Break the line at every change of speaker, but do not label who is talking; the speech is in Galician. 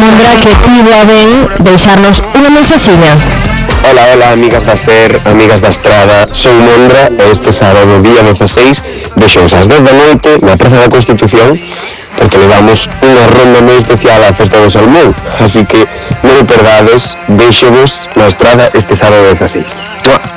Mondra, que tivo a ben deixarnos unha mensaxiña.
Hola, amigas da SER, amigas da Estrada, son Mondra e este sábado, día 16, vexos ás 10 da noite na Praza da Constitución, porque levamos unha ronda moi especial á Festa do Salmón, así que non o perdades, vexovos na Estrada este sábado 16.